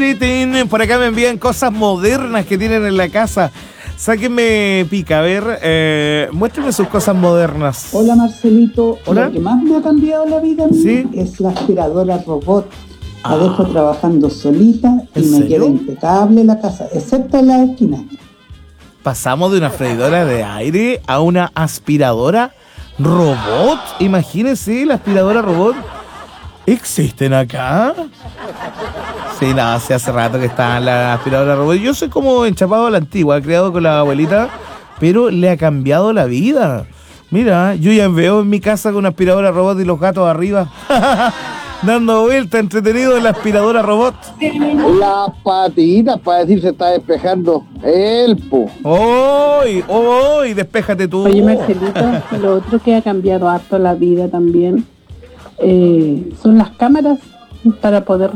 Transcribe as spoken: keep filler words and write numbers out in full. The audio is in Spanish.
Tiritín. Por acá me envían cosas modernas que tienen en la casa. Sáquenme pica, a ver, eh, muéstrenme sus cosas modernas. Hola Marcelito. ¿Hola? Lo que más me ha cambiado la vida a mí ¿Sí? es la aspiradora robot. La Ah. dejo trabajando solita y ¿En me serio? queda impecable la casa, excepto en la esquina. Pasamos de una freidora de aire a una aspiradora robot. Imagínense, la aspiradora robot. ¿Existen acá? Sí, nada, hace hace rato que está la aspiradora robot. Yo soy como enchapado a la antigua, criado con la abuelita, pero le ha cambiado la vida. Mira, yo ya veo en mi casa con una aspiradora robot y los gatos arriba. Dando vuelta, entretenido en la aspiradora robot. Las patitas para decir se está despejando el po. ¡Oy! ¡Oy! Despéjate tú. Oye, Marcelito, lo otro que ha cambiado harto la vida también eh, son las cámaras para poder